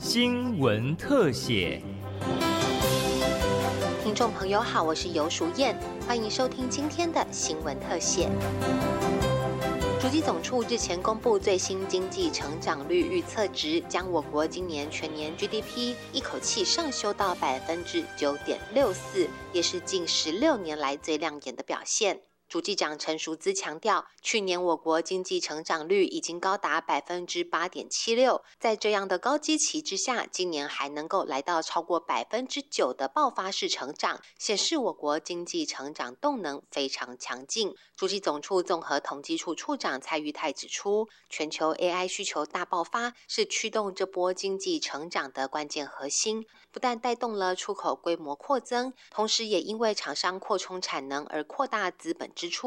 新闻特写。 听众朋友好，我是游淑燕，欢迎收听今天的新闻特写。主计总处日前公布最新经济成长率预测值，将我国今年全年 GDP 一口气上修到 9.64%， 也是近16年来最亮眼的表现。主计长陈淑姿强调，去年我国经济成长率已经高达 8.76%， 在这样的高基期之下，今年还能够来到超过 9% 的爆发式成长，显示我国经济成长动能非常强劲。主计总处综合统计处处长蔡玉泰指出，全球 AI 需求大爆发是驱动这波经济成长的关键核心，不但带动了出口规模扩增，同时也因为厂商扩充产能而扩大资本支出，